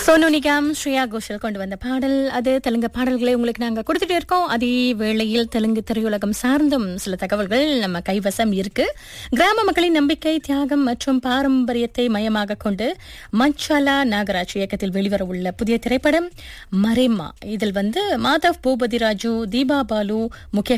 சோனு நிகாம், ஸ்ரேயா கோஷல் கொண்டு வந்த பாடல் அது. தெலுங்கு பாடல்களை உங்களுக்கு நாங்க கொடுத்துட்டே இருக்கோம். அதே வேளையில் தெலுங்கு திரையுலகம் சார்ந்தும் சில தகவல்கள் நம்ம கைவசம் இருக்கு. கிராம மக்களின் நம்பிக்கை, தியாகம் மற்றும் பாரம்பரியத்தை மையமாக கொண்டு மஞ்சாலா நாகராஜ் இயக்கத்தில் வெளிவர உள்ள புதிய திரைப்படம் மரேமா. இதில் மாதவ் பூபதி ராஜு, தீபா பாலு முக்கிய